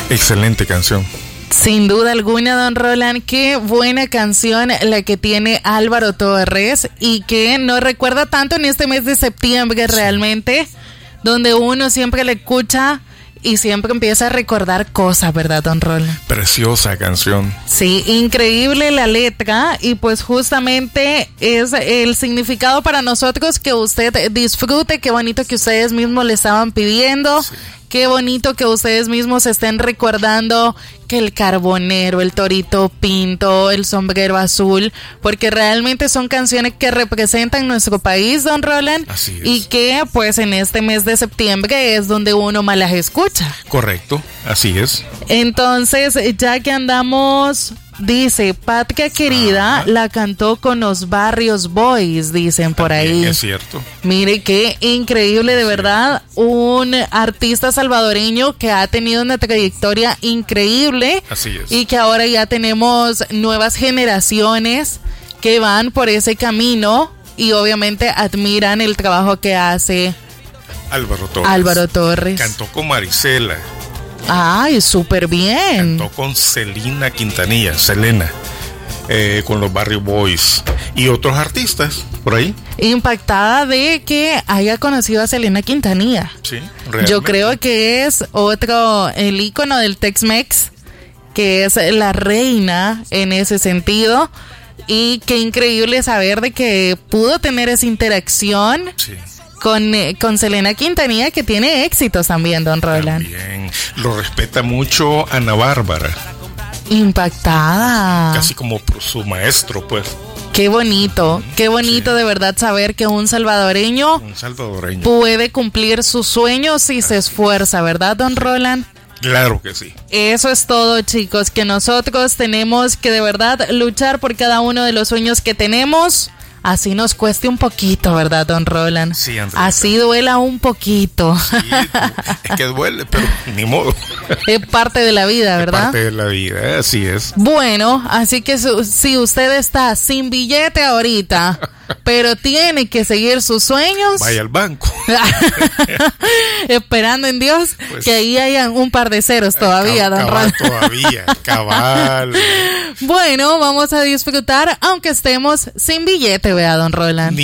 Excelente canción. Sin duda alguna, don Roland, qué buena canción la que tiene Álvaro Torres y que nos recuerda tanto en este mes de septiembre realmente, donde uno siempre le escucha y siempre empieza a recordar cosas, ¿verdad, don Roland? Preciosa canción. Sí, increíble la letra y pues justamente es el significado para nosotros que usted disfrute, qué bonito que ustedes mismos le estaban pidiendo. Sí. Qué bonito que ustedes mismos estén recordando que el Carbonero, el Torito Pinto, el Sombrero Azul, porque realmente son canciones que representan nuestro país, don Roland. Así es. Y que pues en este mes de septiembre es donde uno más las escucha. Correcto, así es. Entonces, ya que andamos... Dice, Patria Querida la cantó con los Barrios Boys, dicen por ahí. Es cierto. Mire qué increíble, de verdad, un artista salvadoreño que ha tenido una trayectoria increíble. Así es. Y que ahora ya tenemos nuevas generaciones que van por ese camino y obviamente admiran el trabajo que hace Álvaro Torres. Cantó con Marisela. Ay, súper bien. Cantó con Selena Quintanilla, con los Barrios Boys y otros artistas por ahí. Impactada de que haya conocido a Selena Quintanilla. Sí, realmente. Yo creo que es el ícono del Tex-Mex, que es la reina en ese sentido. Y qué increíble saber de que pudo tener esa interacción. Sí. Con Selena Quintanilla, que tiene éxitos también, don Roland. También lo respeta mucho Ana Bárbara. Impactada. Casi como por su maestro, pues. Qué bonito Sí. de verdad saber que un salvadoreño puede cumplir sus sueños si se esfuerza, ¿verdad, don Roland? Claro que sí. Eso es todo, chicos, que nosotros tenemos que de verdad luchar por cada uno de los sueños que tenemos. Así nos cueste un poquito, ¿verdad, don Roland? Sí, Andrea. Así duela un poquito. Sí, es que duele, pero ni modo. Es parte de la vida, ¿verdad? Es parte de la vida, así es. Bueno, así que si usted está sin billete ahorita, pero tiene que seguir sus sueños, vaya al banco. Esperando en Dios pues, que ahí hayan un par de ceros todavía, don Roland. Cabal. Bueno, vamos a disfrutar, aunque estemos sin billete, vea, don Roland.